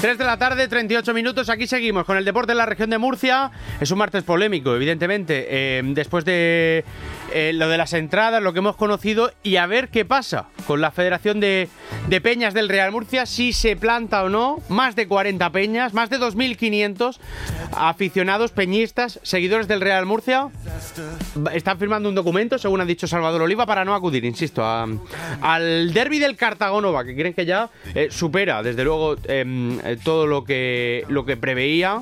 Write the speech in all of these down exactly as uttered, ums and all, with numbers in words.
tres de la tarde, treinta y ocho minutos. Aquí seguimos con el deporte en la región de Murcia. Es un martes polémico, evidentemente, eh, después de eh, lo de las entradas, lo que hemos conocido, y a ver qué pasa con la Federación de, de Peñas del Real Murcia, si se planta o no. Más de cuarenta peñas, más de dos mil quinientos aficionados, peñistas, seguidores del Real Murcia están firmando un documento, según ha dicho Salvador Oliva, para no acudir, insisto, a, al derbi del Cartagonova, que creen que ya eh, supera, desde luego, eh, todo lo que, lo que preveía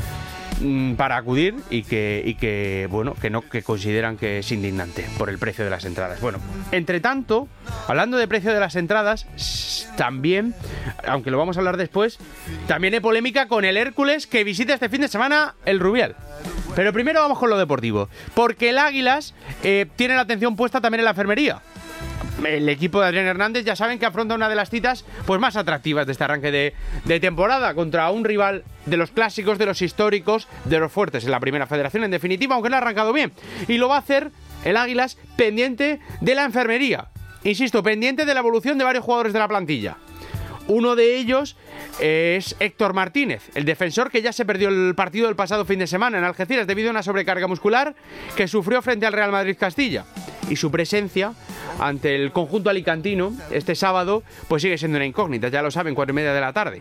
para acudir y que, y que bueno, que no, que consideran que es indignante por el precio de las entradas. Bueno, entre tanto, hablando de precio de las entradas, también, aunque lo vamos a hablar después, también hay polémica con el Hércules, que visita este fin de semana el Rubial. Pero primero vamos con lo deportivo, porque el Águilas eh, tiene la atención puesta también en la enfermería. El equipo de Adrián Hernández ya saben que afronta una de las citas pues más atractivas de este arranque de, de temporada, contra un rival de los clásicos, de los históricos, de los fuertes en la primera federación, en definitiva, aunque no ha arrancado bien. Y lo va a hacer el Águilas pendiente de la enfermería. Insisto, pendiente de la evolución de varios jugadores de la plantilla. Uno de ellos es Héctor Martínez, el defensor que ya se perdió el partido del pasado fin de semana en Algeciras debido a una sobrecarga muscular que sufrió frente al Real Madrid Castilla. Y su presencia ante el conjunto alicantino este sábado pues sigue siendo una incógnita, ya lo saben, cuatro y media de la tarde.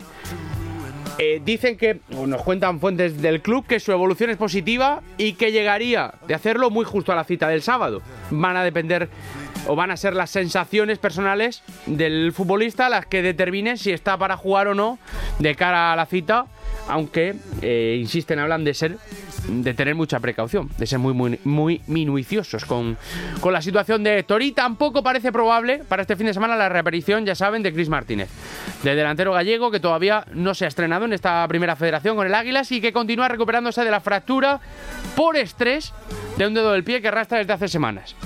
Eh, dicen que, nos cuentan fuentes del club, que su evolución es positiva y que llegaría de hacerlo muy justo a la cita del sábado. Van a depender o van a ser las sensaciones personales del futbolista las que determinen si está para jugar o no de cara a la cita, aunque eh, insisten, hablan de ser de tener mucha precaución, de ser muy muy, muy minuciosos con, con la situación de Héctor. Y tampoco parece probable para este fin de semana la reaparición, ya saben, de Cris Martínez, del delantero gallego, que todavía no se ha estrenado en esta primera federación con el Águilas y que continúa recuperándose de la fractura por estrés de un dedo del pie que arrastra desde hace semanas.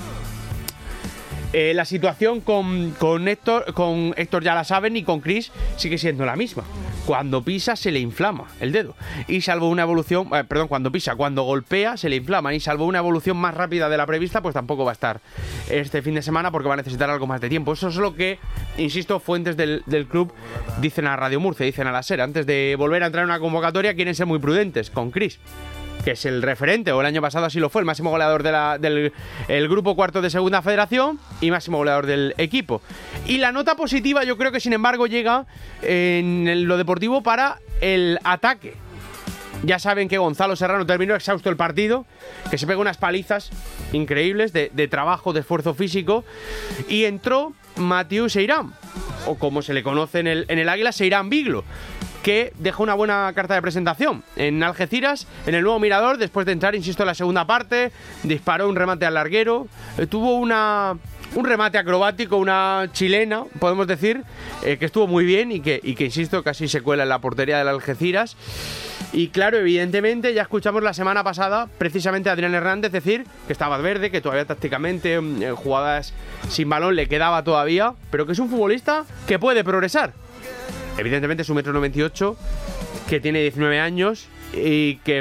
Eh, la situación con, con, Héctor, con Héctor ya la saben, y con Cris sigue siendo la misma. Cuando pisa se le inflama el dedo. Y salvo una evolución, eh, perdón, cuando pisa, cuando golpea se le inflama. Y salvo una evolución más rápida de la prevista, pues tampoco va a estar este fin de semana porque va a necesitar algo más de tiempo. Eso es lo que, insisto, fuentes del, del club dicen a Radio Murcia, dicen a la SER. Antes de volver a entrar en una convocatoria quieren ser muy prudentes con Cris, que es el referente, o el año pasado así lo fue, el máximo goleador de la, del el grupo cuarto de segunda federación y máximo goleador del equipo. Y la nota positiva yo creo que sin embargo llega en lo deportivo para el ataque. Ya saben que Gonzalo Serrano terminó exhausto el partido, que se pega unas palizas increíbles de, de trabajo, de esfuerzo físico, y entró Mathieu Seirán, o como se le conoce en el, en el Águila, Seirán Biglo, que dejó una buena carta de presentación en Algeciras, en el nuevo Mirador, después de entrar, insisto, en la segunda parte. Disparó un remate al larguero, eh, tuvo una, un remate acrobático, una chilena, podemos decir, eh, que estuvo muy bien y que, y que, insisto, casi se cuela en la portería del Algeciras. Y claro, evidentemente, ya escuchamos la semana pasada precisamente a Adrián Hernández decir que estaba verde, que todavía tácticamente en jugadas sin balón le quedaba todavía, pero que es un futbolista que puede progresar. Evidentemente es un metro noventa y ocho, que tiene diecinueve años y que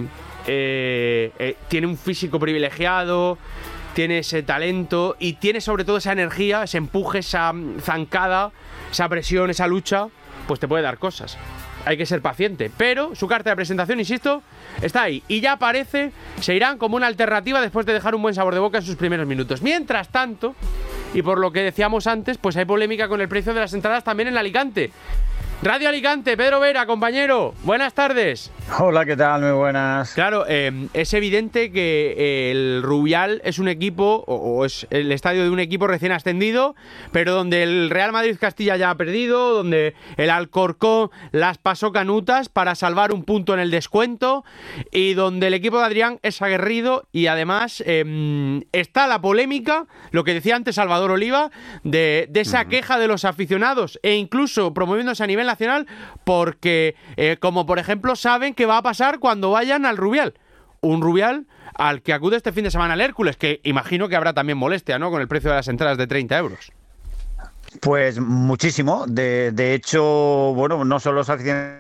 eh, eh, tiene un físico privilegiado, tiene ese talento y tiene sobre todo esa energía, ese empuje, esa zancada, esa presión, esa lucha, pues te puede dar cosas. Hay que ser paciente, pero su carta de presentación, insisto, está ahí. Y ya aparece Seirán como una alternativa después de dejar un buen sabor de boca en sus primeros minutos. Mientras tanto, y por lo que decíamos antes, pues hay polémica con el precio de las entradas también en Alicante. Radio Alicante, Pedro Vera, compañero, buenas tardes. Hola, ¿qué tal? Muy buenas. Claro, eh, es evidente que eh, el Rubial es un equipo, o, o es el estadio de un equipo recién ascendido, pero donde el Real Madrid Castilla ya ha perdido, donde el Alcorcón las pasó canutas para salvar un punto en el descuento, y donde el equipo de Adrián es aguerrido, y además eh, está la polémica, lo que decía antes Salvador Oliva, de, de esa queja de los aficionados, e incluso promoviéndose a nivel nacional, porque eh, como por ejemplo saben que va a pasar cuando vayan al Rubial, un Rubial al que acude este fin de semana el Hércules, que imagino que habrá también molestia, ¿no?, con el precio de las entradas de treinta euros. Pues muchísimo, de, de hecho, bueno, no solo los aficionados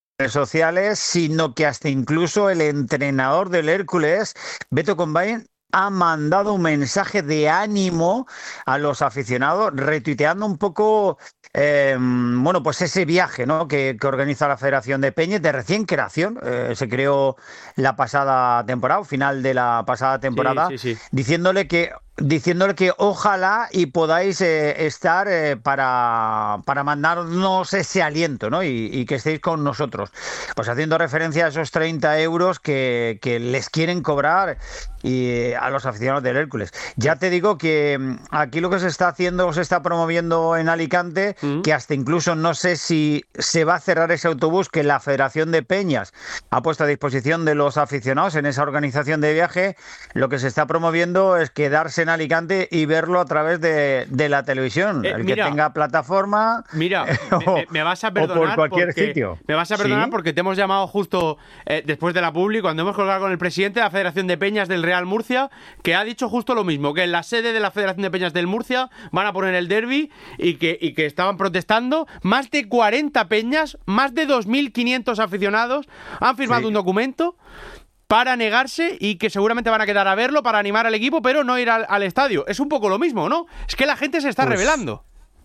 sociales, sino que hasta incluso el entrenador del Hércules, Beto Combain, ha mandado un mensaje de ánimo a los aficionados, retuiteando un poco, eh, bueno, pues ese viaje, ¿no?, que, que organiza la Federación de Peñas de recién creación. Eh, se creó la pasada temporada, final de la pasada temporada, sí, sí, sí. diciéndole que diciéndole que ojalá y podáis eh, estar eh, para, para mandarnos ese aliento, ¿no? Y, y que estéis con nosotros. Pues haciendo referencia a esos treinta euros que, que les quieren cobrar y a los aficionados del Hércules. Ya te digo que aquí lo que se está haciendo, se está promoviendo en Alicante, ¿Mm? que hasta incluso no sé si se va a cerrar ese autobús que la Federación de Peñas ha puesto a disposición de los aficionados en esa organización de viaje. Lo que se está promoviendo es quedarse en Alicante y verlo a través de, de la televisión. Eh, el mira, que tenga plataforma. Mira, eh, o, me, me vas a perdonar. O por cualquier porque, sitio. Me vas a perdonar ¿Sí? porque te hemos llamado justo eh, después de la publi, cuando hemos colgado con el presidente de la Federación de Peñas del Real Murcia, que ha dicho justo lo mismo, que en la sede de la Federación de Peñas del Murcia van a poner el derbi y que, y que estaban protestando. Más de cuarenta peñas, más de dos mil quinientos aficionados han firmado sí. un documento para negarse y que seguramente van a quedar a verlo para animar al equipo, pero no ir al, al estadio. Es un poco lo mismo, ¿no? Es que la gente se está pues, rebelando.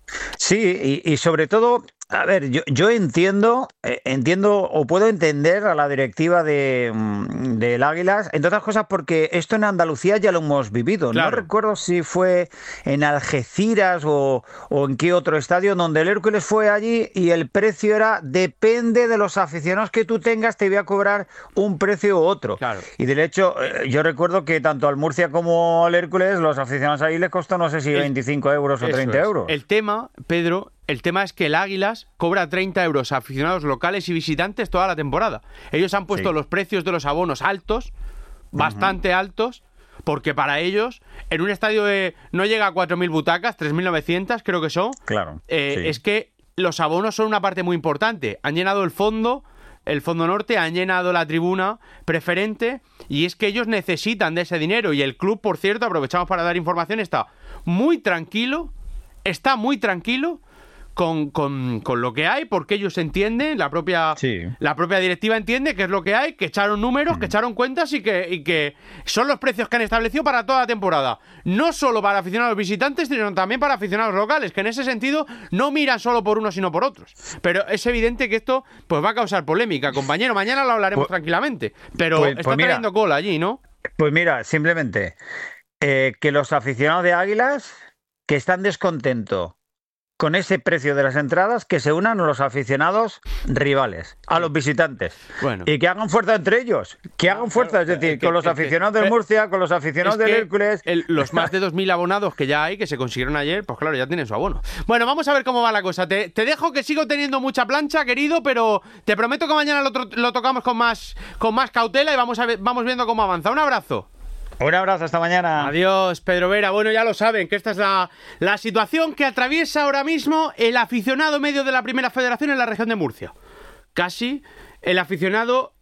Sí, y, y sobre todo, a ver, yo, yo entiendo, eh, entiendo o puedo entender a la directiva de del Águilas, entre otras cosas porque esto en Andalucía ya lo hemos vivido. Claro. No recuerdo si fue en Algeciras o, o en qué otro estadio donde el Hércules fue allí y el precio era, depende de los aficionados que tú tengas, te voy a cobrar un precio u otro. Claro. Y de hecho, eh, yo recuerdo que tanto al Murcia como al Hércules, los aficionados ahí les costó no sé si el, veinticinco euros o treinta es. euros. El tema, Pedro... El tema es que el Águilas cobra treinta euros a aficionados locales y visitantes toda la temporada. Ellos han puesto sí. los precios de los abonos altos, bastante uh-huh. altos, porque para ellos, en un estadio de no llega a cuatro mil butacas, tres mil novecientas creo que son, claro, eh, sí. es que los abonos son una parte muy importante. Han llenado el fondo, el fondo norte, han llenado la tribuna preferente, y es que ellos necesitan de ese dinero. Y el club, por cierto, aprovechamos para dar información, está muy tranquilo, está muy tranquilo, Con, con, con lo que hay, porque ellos entienden, la propia sí. la propia directiva entiende que es lo que hay, que echaron números, mm. que echaron cuentas y que, y que son los precios que han establecido para toda la temporada. No solo para aficionados visitantes, sino también para aficionados locales, que en ese sentido no miran solo por unos sino por otros. Pero es evidente que esto pues va a causar polémica, compañero. Mañana lo hablaremos pues, tranquilamente. Pero pues, está pues mira, trayendo cola allí, ¿no? Pues mira, simplemente eh, que los aficionados de Águilas que están descontentos con ese precio de las entradas, que se unan a los aficionados rivales, a los visitantes. Bueno. Y que hagan fuerza entre ellos. Que hagan fuerza, es decir, es que, con los aficionados del Murcia, con los aficionados del Hércules. El, los más de dos mil abonados que ya hay, que se consiguieron ayer, pues claro, ya tienen su abono. Bueno, vamos a ver cómo va la cosa. Te, te dejo, que sigo teniendo mucha plancha, querido, pero te prometo que mañana lo, lo tocamos con más, con más cautela y vamos, a ver, vamos viendo cómo avanza. Un abrazo. Un abrazo, hasta mañana. Adiós, Pedro Vera. Bueno, ya lo saben, que esta es la, la situación que atraviesa ahora mismo el aficionado medio de la Primera Federación en la región de Murcia. Casi el aficionado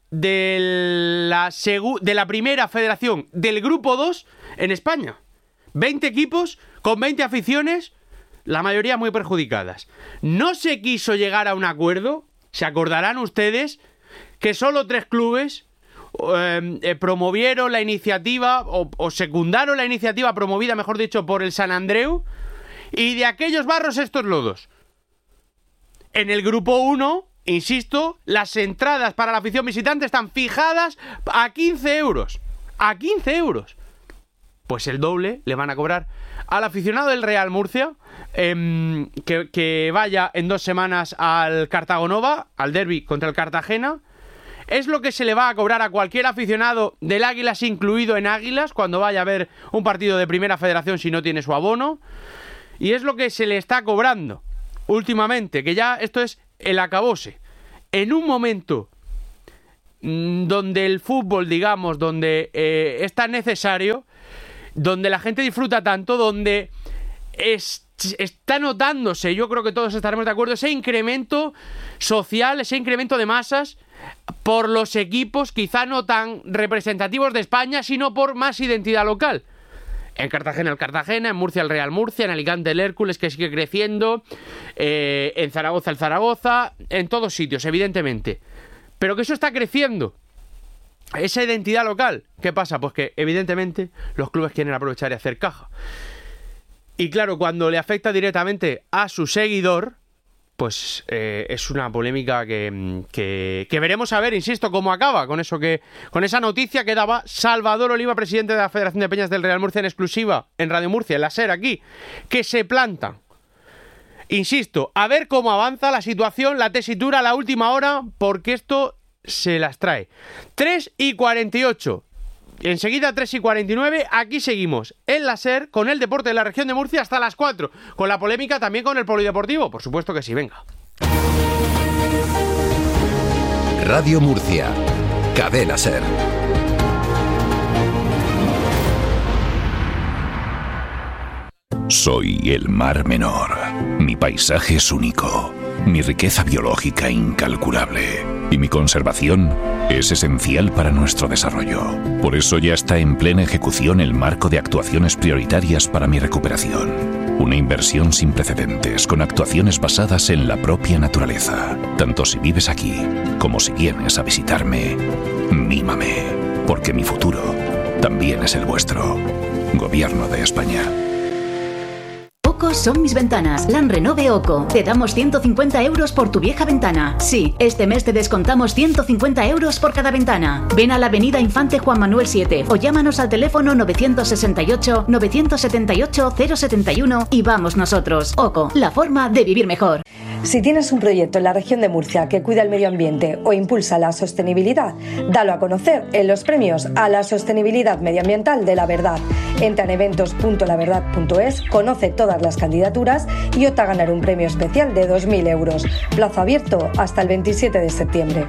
de la, segu- de la Primera Federación del Grupo dos en España. veinte equipos con veinte aficiones, la mayoría muy perjudicadas. No se quiso llegar a un acuerdo, se acordarán ustedes, que solo tres clubes Eh, eh, promovieron la iniciativa o, o secundaron la iniciativa promovida, mejor dicho, por el Sant Andreu, y de aquellos barros estos lodos. En el grupo uno, insisto, las entradas para la afición visitante están fijadas a quince euros. A quince euros. Pues el doble le van a cobrar al aficionado del Real Murcia, eh, que, que vaya en dos semanas al Cartagonova, al derbi contra el Cartagena. Es lo que se le va a cobrar a cualquier aficionado del Águilas, incluido en Águilas, cuando vaya a ver un partido de Primera Federación si no tiene su abono. Y es lo que se le está cobrando últimamente, que ya esto es el acabose. En un momento donde el fútbol, digamos, donde eh, es tan necesario, donde la gente disfruta tanto, donde es, está notándose, yo creo que todos estaremos de acuerdo, ese incremento social, ese incremento de masas por los equipos quizá no tan representativos de España, sino por más identidad local. En Cartagena el Cartagena, en Murcia el Real Murcia, en Alicante el Hércules, que sigue creciendo, eh, en Zaragoza el Zaragoza, en todos sitios, evidentemente. Pero que eso está creciendo. esa identidad local. ¿Qué pasa? Pues que evidentemente los clubes quieren aprovechar y hacer caja. Y claro, cuando le afecta directamente a su seguidor, pues eh, es una polémica que, que, que veremos a ver, insisto, cómo acaba con eso que con esa noticia que daba Salvador Oliva, presidente de la Federación de Peñas del Real Murcia, en exclusiva en Radio Murcia, en la SER aquí, que se planta. Insisto, a ver cómo avanza la situación, la tesitura a la última hora, porque esto se las trae. tres y cuarenta y ocho. Enseguida tres y cuarenta y nueve, aquí seguimos en la SER con el deporte de la región de Murcia hasta las cuatro, con la polémica también con el polideportivo, por supuesto que sí, venga. Radio Murcia, Cadena SER. Soy el Mar Menor. Mi paisaje es único, mi riqueza biológica incalculable y mi conservación es esencial para nuestro desarrollo. Por eso ya está en plena ejecución el marco de actuaciones prioritarias para mi recuperación. Una inversión sin precedentes, con actuaciones basadas en la propia naturaleza. Tanto si vives aquí, como si vienes a visitarme, mímame, porque mi futuro también es el vuestro. Gobierno de España. Oco son mis ventanas. Lan Renove Oco. Te damos ciento cincuenta euros por tu vieja ventana. Sí, este mes te descontamos ciento cincuenta euros por cada ventana. Ven a la avenida Infante Juan Manuel siete o llámanos al teléfono nueve seis ocho, nueve siete ocho, cero siete uno y vamos nosotros. Oco, la forma de vivir mejor. Si tienes un proyecto en la región de Murcia que cuida el medio ambiente o impulsa la sostenibilidad, dalo a conocer en los premios a la sostenibilidad medioambiental de La Verdad. Entra en eventos punto la verdad punto es, conoce todas las candidaturas y opta a ganar un premio especial de dos mil euros. Plazo abierto hasta el veintisiete de septiembre.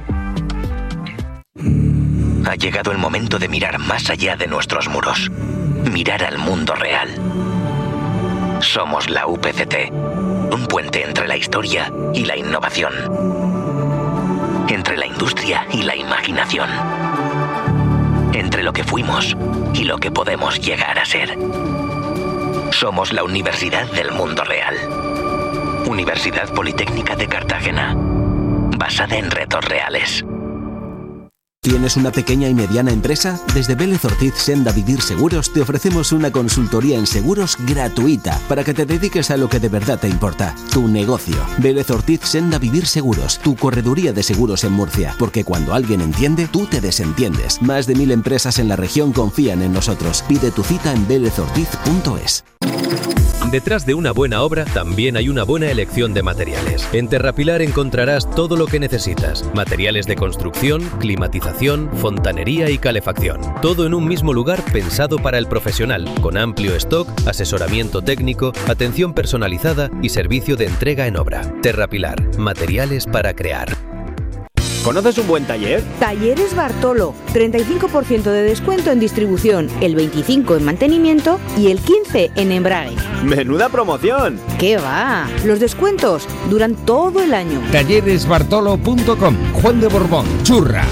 Ha llegado el momento de mirar más allá de nuestros muros. Mirar al mundo real. Somos la U P C T. Un puente entre la historia y la innovación. Entre la industria y la imaginación. Entre lo que fuimos y lo que podemos llegar a ser. Somos la Universidad del Mundo Real. Universidad Politécnica de Cartagena. Basada en retos reales. ¿Tienes una pequeña y mediana empresa? Desde Vélez Ortiz Senda Vivir Seguros te ofrecemos una consultoría en seguros gratuita para que te dediques a lo que de verdad te importa, tu negocio. Vélez Ortiz Senda Vivir Seguros, tu correduría de seguros en Murcia, porque cuando alguien entiende, tú te desentiendes. Más de mil empresas en la región confían en nosotros. Pide tu cita en vélez ortiz punto es. Detrás de una buena obra también hay una buena elección de materiales. En Terrapilar encontrarás todo lo que necesitas. Materiales de construcción, climatización, fontanería y calefacción. Todo en un mismo lugar pensado para el profesional, con amplio stock, asesoramiento técnico, atención personalizada y servicio de entrega en obra. Terrapilar, materiales para crear. ¿Conoces un buen taller? Talleres Bartolo, treinta y cinco por ciento de descuento en distribución, el veinticinco por ciento en mantenimiento y el quince por ciento en embrague. ¡Menuda promoción! ¿Qué va? Los descuentos duran todo el año. talleres bartolo punto com, Juan de Borbón, Churra.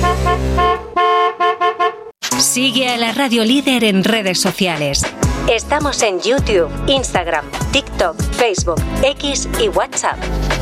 Sigue a la Radio Líder en redes sociales. Estamos en YouTube, Instagram, TikTok, Facebook, X y WhatsApp.